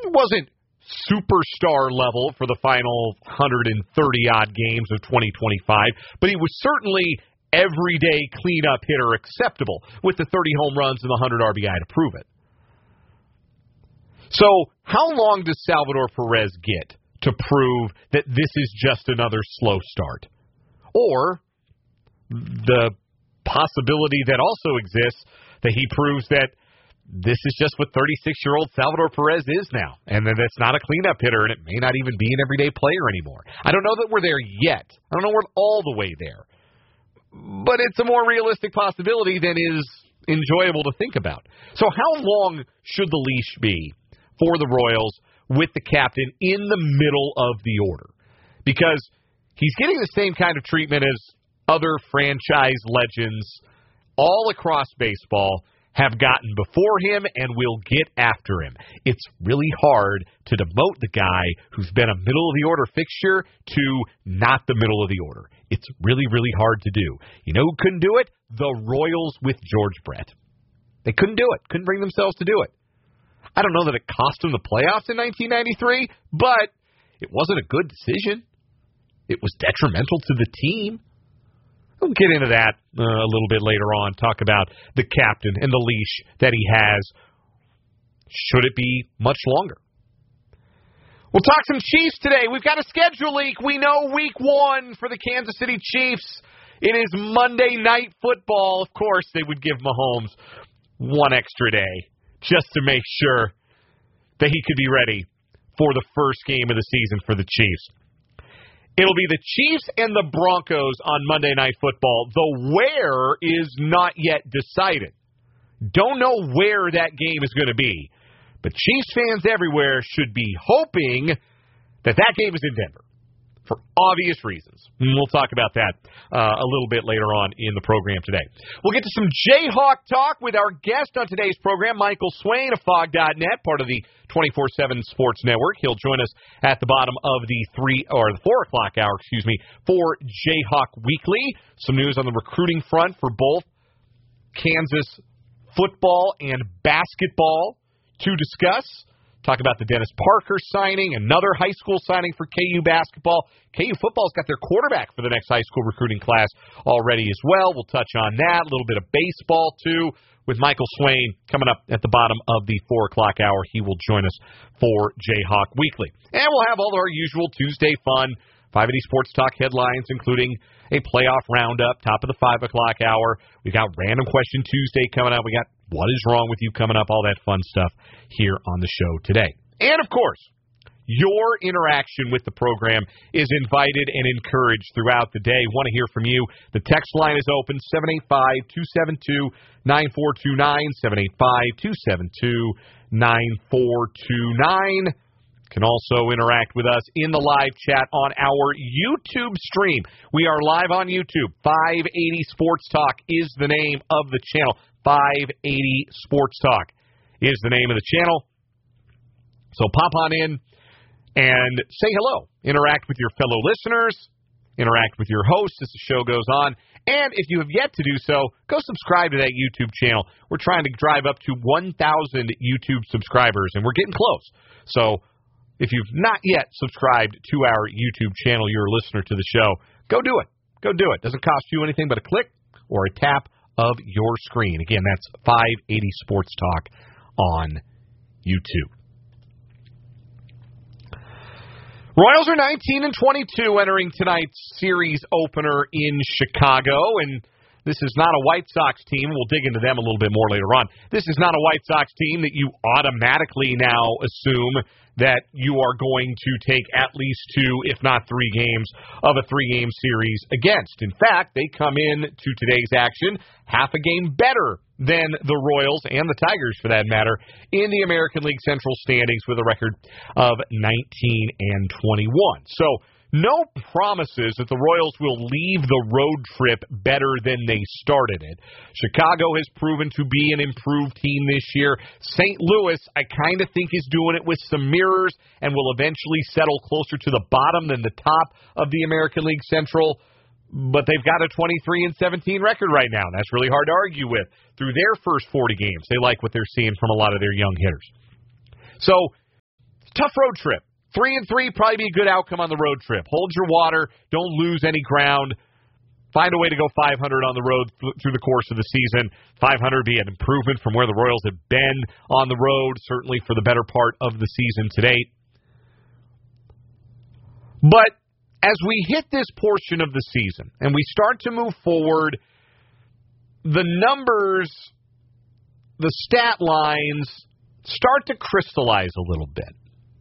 wasn't superstar level for the final 130-odd games of 2025, but he was certainly everyday cleanup hitter acceptable with the 30 home runs and the 100 RBI to prove it. So how long does Salvador Perez get to prove that this is just another slow start? Or the possibility that also exists that he proves that this is just what 36-year-old Salvador Perez is now, and that it's not a cleanup hitter, and it may not even be an everyday player anymore. I don't know that we're there yet. I don't know we're all the way there. But it's a more realistic possibility than is enjoyable to think about. So how long should the leash be for the Royals with the captain in the middle of the order? Because he's getting the same kind of treatment as other franchise legends all across baseball have gotten before him and will get after him. It's really hard to demote the guy who's been a middle-of-the-order fixture to not the middle of the order. It's really, really hard to do. You know who couldn't do it? The Royals with George Brett. They couldn't do it. Couldn't bring themselves to do it. I don't know that it cost them the playoffs in 1993, but it wasn't a good decision. It was detrimental to the team. We'll get into that a little bit later on, talk about the captain and the leash that he has. Should it be much longer? We'll talk some Chiefs today. We've got a schedule leak. We know week 1 for the Kansas City Chiefs. It is Monday Night Football. Of course, they would give Mahomes one extra day just to make sure that he could be ready for the first game of the season for the Chiefs. It'll be the Chiefs and the Broncos on Monday Night Football. The where is not yet decided. Don't know where that game is going to be. But Chiefs fans everywhere should be hoping that that game is in Denver for obvious reasons. And we'll talk about that a little bit later on in the program today. We'll get to some Jayhawk talk with our guest on today's program, Michael Swain of Phog.net, part of the 24/7 Sports Network. He'll join us at the bottom of the 4 o'clock hour, for Jayhawk Weekly. Some news on the recruiting front for both Kansas football and basketball to discuss. Talk about the Dennis Parker signing, another high school signing for KU basketball. KU football's got their quarterback for the next high school recruiting class already as well. We'll touch on that. A little bit of baseball, too, with Michael Swain coming up at the bottom of the 4 o'clock hour. He will join us for Jayhawk Weekly. And we'll have all our usual Tuesday fun, 580 Sports Talk headlines, including a playoff roundup, top of the 5 o'clock hour. We got Random Question Tuesday coming up. We got What is Wrong with You coming up, all that fun stuff here on the show today. And, of course, your interaction with the program is invited and encouraged throughout the day. Want to hear from you. The text line is open, 785-272-9429, 785-272-9429. Can also interact with us in the live chat on our YouTube stream. We are live on YouTube. 580 Sports Talk is the name of the channel. 580 Sports Talk is the name of the channel. So pop on in and say hello. Interact with your fellow listeners. Interact with your host as the show goes on. And if you have yet to do so, go subscribe to that YouTube channel. We're trying to drive up to 1,000 YouTube subscribers, and we're getting close. So if you've not yet subscribed to our YouTube channel, you're a listener to the show, go do it. Go do it. Doesn't cost you anything but a click or a tap of your screen. Again, that's 580 Sports Talk on YouTube. Royals are 19-22 entering tonight's series opener in Chicago, and this is not a White Sox team. We'll dig into them a little bit more later on. This is not a White Sox team that you automatically now assume that you are going to take at least 2, if not 3 games of a 3-game series against. In fact, they come in to today's action half a game better than the Royals and the Tigers, for that matter, in the American League Central standings with a record of 19-21. So no promises that the Royals will leave the road trip better than they started it. Chicago has proven to be an improved team this year. St. Louis, I kind of think, is doing it with some mirrors and will eventually settle closer to the bottom than the top of the American League Central. But they've got a 23-17 record right now. That's really hard to argue with. Through their first 40 games, they like what they're seeing from a lot of their young hitters. So tough road trip. 3-3, probably be a good outcome on the road trip. Hold your water. Don't lose any ground. Find a way to go 500 on the road through the course of the season. 500 would be an improvement from where the Royals have been on the road, certainly for the better part of the season to date. But as we hit this portion of the season and we start to move forward, the numbers, the stat lines start to crystallize a little bit.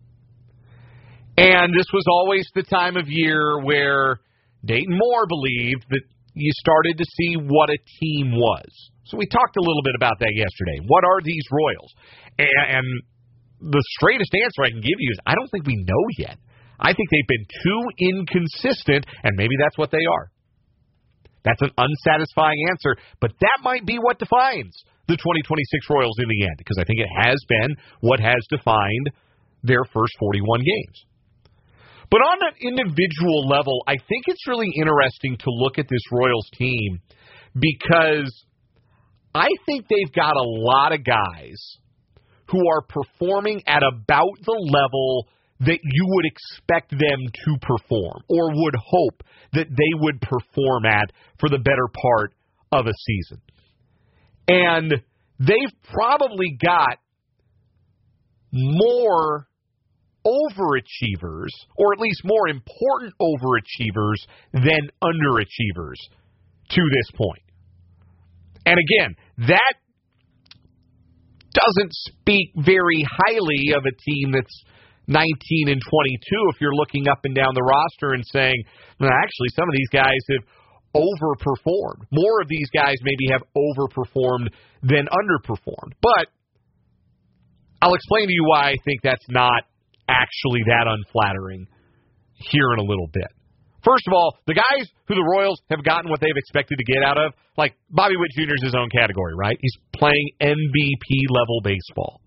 And this was always the time of year where Dayton Moore believed that you started to see what a team was. So we talked a little bit about that yesterday. What are these Royals? And the straightest answer I can give you is I don't think we know yet. I think they've been too inconsistent, and maybe that's what they are. That's an unsatisfying answer, but that might be what defines the 2026 Royals in the end, because I think it has been what has defined their first 41 games. But on an individual level, I think it's really interesting to look at this Royals team because I think they've got a lot of guys who are performing at about the level that you would expect them to perform or would hope that they would perform at for the better part of a season. And they've probably got more overachievers, or at least more important overachievers than underachievers to this point. And again, that doesn't speak very highly of a team that's 19 and 22 if you're looking up and down the roster and saying, well, actually, some of these guys have overperformed. More of these guys maybe have overperformed than underperformed. But I'll explain to you why I think that's not actually that unflattering here in a little bit. First of all, the guys who the Royals have gotten what they've expected to get out of, like Bobby Witt Jr. is his own category, right? He's playing MVP-level baseball.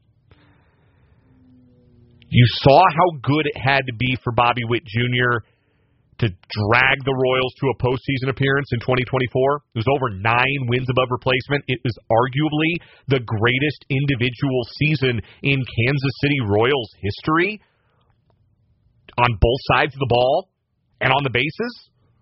You saw how good it had to be for Bobby Witt Jr. to drag the Royals to a postseason appearance in 2024. It was over 9 wins above replacement. It was arguably the greatest individual season in Kansas City Royals history on both sides of the ball and on the bases.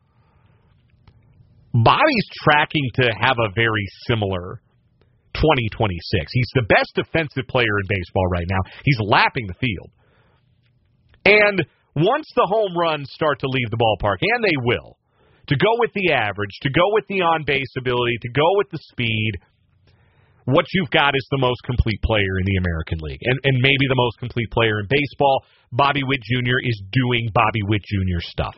Bobby's tracking to have a very similar 2026. He's the best defensive player in baseball right now. He's lapping the field. And once the home runs start to leave the ballpark, and they will, to go with the average, to go with the on-base ability, to go with the speed, what you've got is the most complete player in the American League. And maybe the most complete player in baseball. Bobby Witt Jr. is doing Bobby Witt Jr. stuff.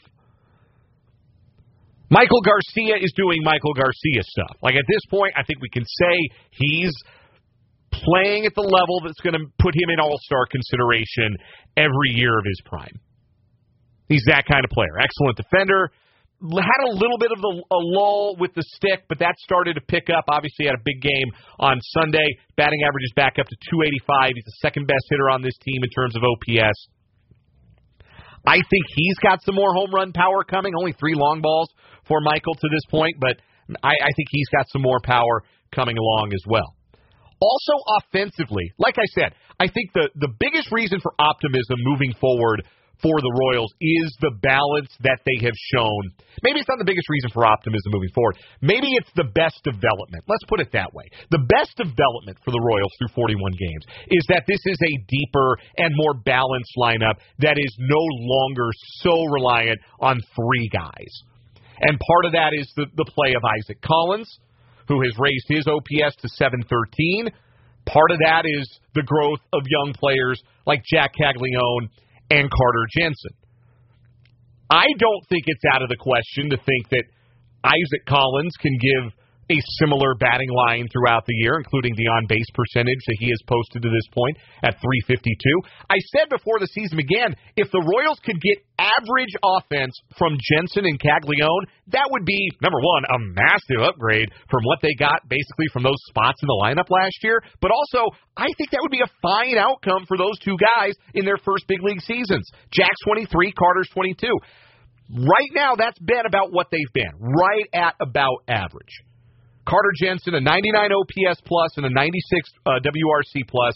Michael Garcia is doing Michael Garcia stuff. Like at this point, I think we can say he's playing at the level that's going to put him in all-star consideration every year of his prime. He's that kind of player. Excellent defender. Had a little bit of a lull with the stick, but that started to pick up. Obviously, had a big game on Sunday. Batting average is back up to .285. He's the second best hitter on this team in terms of OPS. I think he's got some more home run power coming. Only 3 long balls for Michael to this point, but I think he's got some more power coming along as well. Also offensively, like I said, I think the biggest reason for optimism moving forward for the Royals is the balance that they have shown. Maybe it's not the biggest reason for optimism moving forward. Maybe it's the best development. Let's put it that way. The best development for the Royals through 41 games is that this is a deeper and more balanced lineup that is no longer so reliant on 3 guys. And part of that is the play of Isaac Collins, who has raised his OPS to .713. Part of that is the growth of young players like Jack Caglione and Carter Jensen. I don't think it's out of the question to think that Isaac Collins can give a similar batting line throughout the year, including the on-base percentage that he has posted to this point at .352. I said before the season began, if the Royals could get average offense from Jensen and Caglione, that would be, number one, a massive upgrade from what they got basically from those spots in the lineup last year. But also, I think that would be a fine outcome for those 2 guys in their first big league seasons. Jack's 23, Carter's 22. Right now, that's been about what they've been, right at about average. Carter Jensen, a 99 OPS plus and a 96 WRC plus.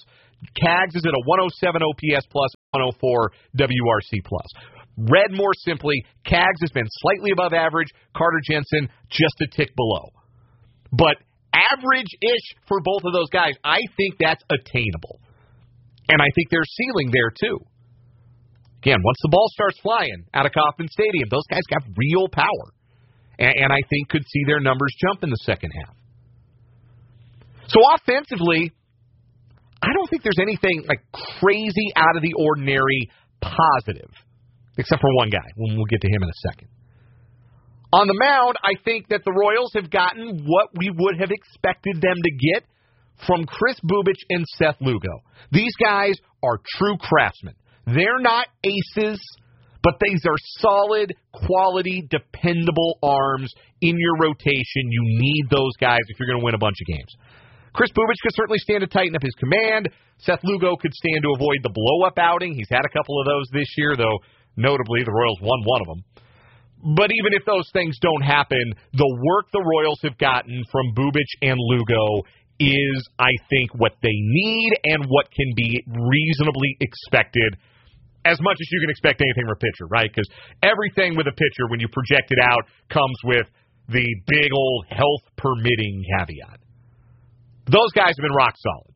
Cags is at a 107 OPS plus, 104 WRC plus. Read more simply, Cags has been slightly above average, Carter Jensen just a tick below. But average-ish for both of those guys, I think that's attainable. And I think there's ceiling there, too. Again, once the ball starts flying out of Kauffman Stadium, those guys got real power. And I think could see their numbers jump in the second half. So offensively, I don't think there's anything like crazy out of the ordinary positive, except for one guy. We'll get to him in a second. On the mound, I think that the Royals have gotten what we would have expected them to get from Kris Bubic and Seth Lugo. These guys are true craftsmen. They're not aces, but these are solid, quality, dependable arms in your rotation. You need those guys if you're going to win a bunch of games. Kris Bubic could certainly stand to tighten up his command. Seth Lugo could stand to avoid the blow-up outing. He's had a couple of those this year, though notably the Royals won one of them. But even if those things don't happen, the work the Royals have gotten from Bubic and Lugo is, I think, what they need and what can be reasonably expected, as much as you can expect anything from a pitcher, right? Because everything with a pitcher, when you project it out, comes with the big old health-permitting caveat. Those guys have been rock solid.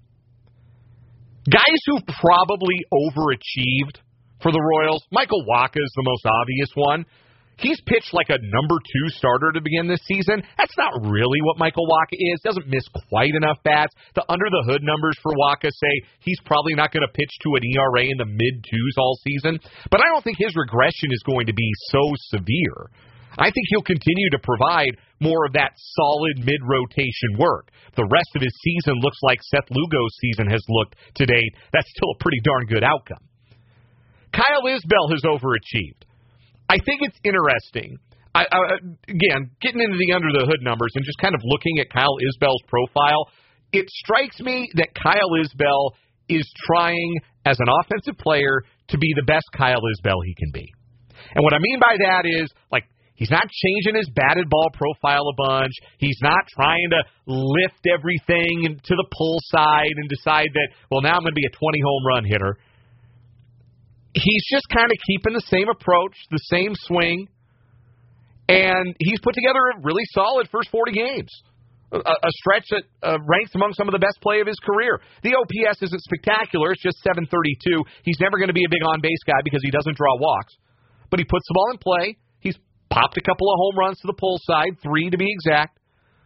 Guys who've probably overachieved for the Royals, Michael Wacha is the most obvious one. He's pitched like a number 2 starter to begin this season. That's not really what Michael Wacha is. Doesn't miss quite enough bats. The under-the-hood numbers for Wacha say he's probably not going to pitch to an ERA in the mid-2s all season. But I don't think his regression is going to be so severe. I think he'll continue to provide more of that solid mid-rotation work. The rest of his season looks like Seth Lugo's season has looked to date. That's still a pretty darn good outcome. Kyle Isbell has overachieved. I think it's interesting. Again, getting into the under-the-hood numbers and just kind of looking at Kyle Isbell's profile, it strikes me that Kyle Isbell is trying, as an offensive player, to be the best Kyle Isbell he can be. And what I mean by that is, like, he's not changing his batted ball profile a bunch. He's not trying to lift everything to the pull side and decide that, well, now I'm going to be a 20-home run hitter. He's just kind of keeping the same approach, the same swing, and he's put together a really solid first 40 games, a stretch that ranks among some of the best play of his career. The OPS isn't spectacular. It's just 732. He's never going to be a big on-base guy because he doesn't draw walks, but he puts the ball in play. He's popped a couple of home runs to the pull side, 3 to be exact.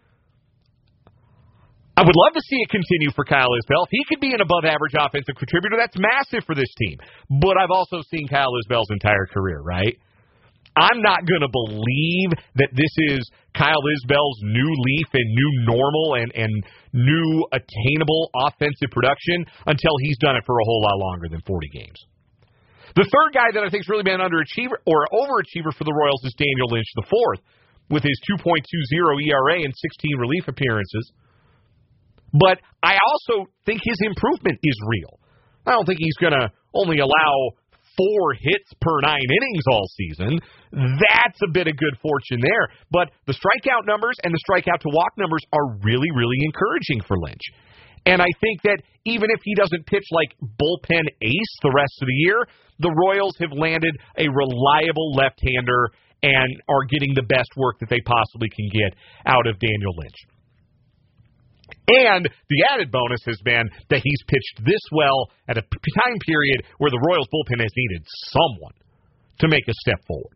I would love to see it continue for Kyle Isbell. If he could be an above-average offensive contributor, that's massive for this team. But I've also seen Kyle Isbell's entire career, right? I'm not going to believe that this is Kyle Isbell's new leaf and new normal and new attainable offensive production until he's done it for a whole lot longer than 40 games. The third guy that I think has really been an underachiever or overachiever for the Royals is Daniel Lynch IV, with his 2.20 ERA and 16 relief appearances. But I also think his improvement is real. I don't think he's going to only allow 4 hits per 9 innings all season. That's a bit of good fortune there. But the strikeout numbers and the strikeout to walk numbers are really, really encouraging for Lynch. And I think that even if he doesn't pitch like bullpen ace the rest of the year, the Royals have landed a reliable left-hander and are getting the best work that they possibly can get out of Daniel Lynch. And the added bonus has been that he's pitched this well at a time period where the Royals bullpen has needed someone to make a step forward.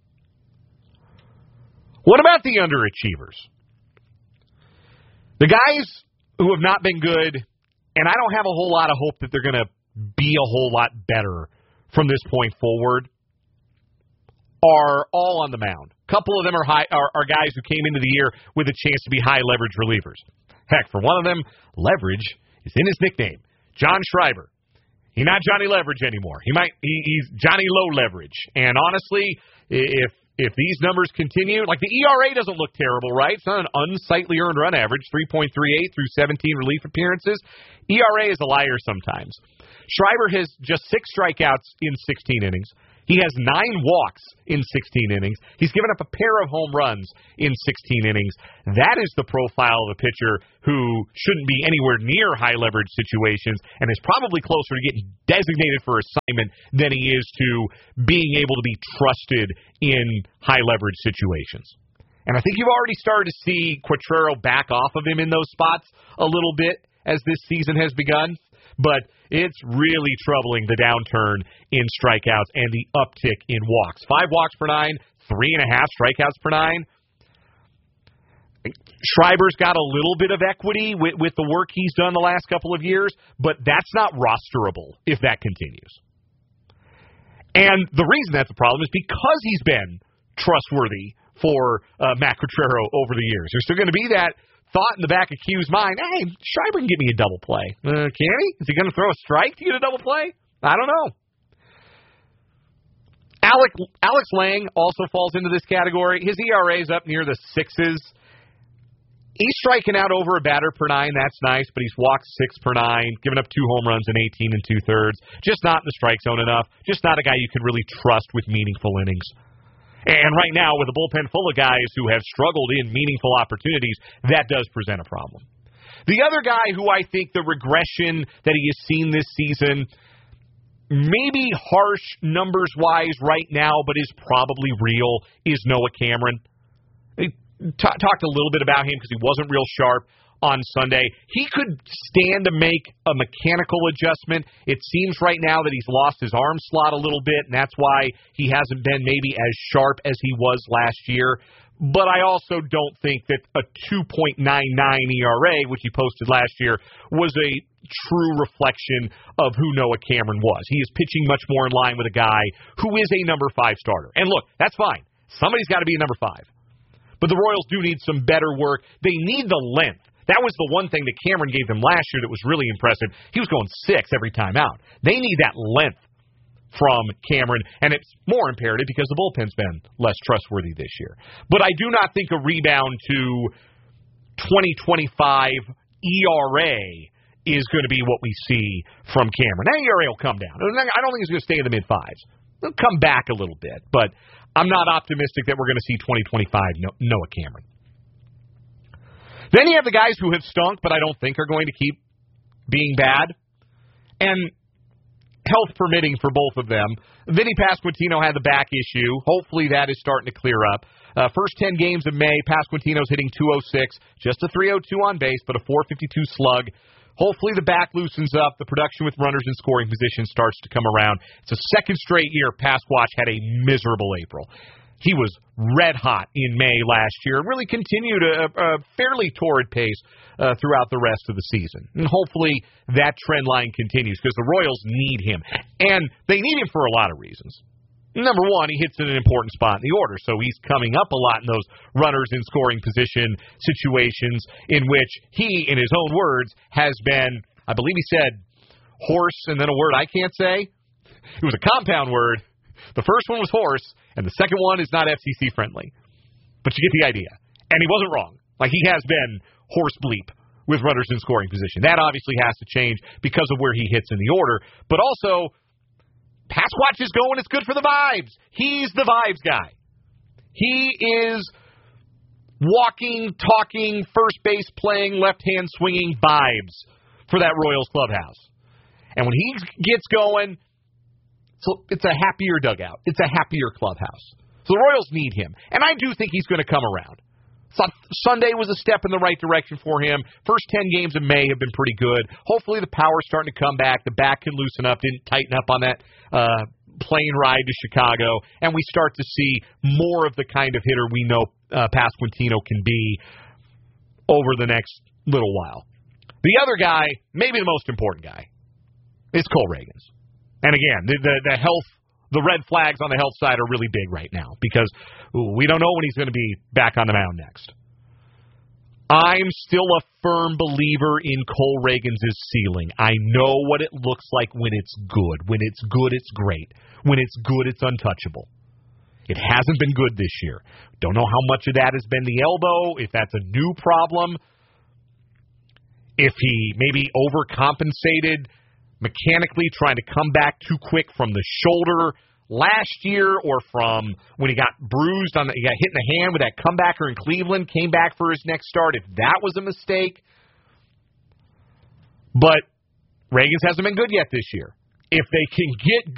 What about the underachievers? The guys who have not been good, and I don't have a whole lot of hope that they're going to be a whole lot better from this point forward, are all on the mound. A couple of them are guys who came into the year with a chance to be high leverage relievers. Heck, for one of them, leverage is in his nickname, John Schreiber. He's not Johnny Leverage anymore. He's Johnny Low Leverage. And honestly, if these numbers continue, like the ERA doesn't look terrible, right? It's not an unsightly earned run average, 3.38 through 17 relief appearances. ERA is a liar sometimes. Schreiber has just 6 strikeouts in 16 innings. He has 9 walks in 16 innings. He's given up a pair of home runs in 16 innings. That is the profile of a pitcher who shouldn't be anywhere near high-leverage situations and is probably closer to getting designated for assignment than he is to being able to be trusted in high-leverage situations. And I think you've already started to see Quatraro back off of him in those spots a little bit as this season has begun. But it's really troubling, the downturn in strikeouts and the uptick in walks. 5 walks per 9, 3.5 strikeouts per 9. Schreiber's got a little bit of equity with the work he's done the last couple of years, but that's not rosterable if that continues. And the reason that's a problem is because he's been trustworthy for Matt Quatraro over the years. There's still going to be that thought in the back of Q's mind, hey, Schreiber can give me a double play. Can he? Is he going to throw a strike to get a double play? I don't know. Alex Lang also falls into this category. His ERA is up near the 6s. He's striking out over a batter per 9. That's nice, but he's walked 6 per 9, giving up 2 home runs in 18 2/3. Just not in the strike zone enough. Just not a guy you can really trust with meaningful innings. And right now, with a bullpen full of guys who have struggled in meaningful opportunities, that does present a problem. The other guy who I think the regression that he has seen this season, maybe harsh numbers-wise right now, but is probably real, is Noah Cameron. Talked a little bit about him because he wasn't real sharp on Sunday. He could stand to make a mechanical adjustment. It seems right now that he's lost his arm slot a little bit, and that's why he hasn't been maybe as sharp as he was last year. But I also don't think that a 2.99 ERA, which he posted last year, was a true reflection of who Noah Cameron was. He is pitching much more in line with a guy who is a number 5 starter. And look, that's fine. Somebody's got to be a number 5. But the Royals do need some better work. They need the length. That was the one thing that Cameron gave them last year that was really impressive. He was going 6 every time out. They need that length from Cameron, and it's more imperative because the bullpen's been less trustworthy this year. But I do not think a rebound to 2025 ERA is going to be what we see from Cameron. That ERA will come down. I don't think it's going to stay in the mid-5s. It'll come back a little bit, but I'm not optimistic that we're going to see 2025 Noah Cameron. Then you have the guys who have stunk, but I don't think are going to keep being bad. And health permitting for both of them. Vinny Pasquantino had the back issue. Hopefully that is starting to clear up. First 10 games of May, Pasquantino's hitting .206, just a .302 on base, but a .452 slug. Hopefully the back loosens up. The production with runners in scoring position starts to come around. It's a second straight year Pasquatch had a miserable April. He was red hot in May last year, really continued a fairly torrid pace throughout the rest of the season. And hopefully that trend line continues because the Royals need him. And they need him for a lot of reasons. Number one, he hits in an important spot in the order, so he's coming up a lot in those runners in scoring position situations in which he, in his own words, has been, I believe he said, horse and then a word I can't say. It was a compound word. The first one was horse, and the second one is not FCC friendly. But you get the idea. And he wasn't wrong. Like, he has been horse bleep with runners in scoring position. That obviously has to change because of where he hits in the order. But also, Pasquatch is going, it's good for the vibes. He's the vibes guy. He is walking, talking, first base playing, left-hand swinging vibes for that Royals clubhouse. And when he gets going, so it's a happier dugout. It's a happier clubhouse. So the Royals need him. And I do think he's going to come around. Sunday was a step in the right direction for him. First 10 games of May have been pretty good. Hopefully the power's starting to come back. The back can loosen up. Didn't tighten up on that plane ride to Chicago. And we start to see more of the kind of hitter we know Pasquantino can be over the next little while. The other guy, maybe the most important guy, is Cole Ragans. And again, the health, the red flags on the health side are really big right now because we don't know when he's going to be back on the mound next. I'm still a firm believer in Cole Ragans' ceiling. I know what it looks like when it's good. When it's good, it's great. When it's good, it's untouchable. It hasn't been good this year. Don't know how much of that has been the elbow, if that's a new problem, if he maybe overcompensated mechanically, trying to come back too quick from the shoulder last year or from when he got bruised, he got hit in the hand with that comebacker in Cleveland, came back for his next start, if that was a mistake. But Reagans hasn't been good yet this year. If they can get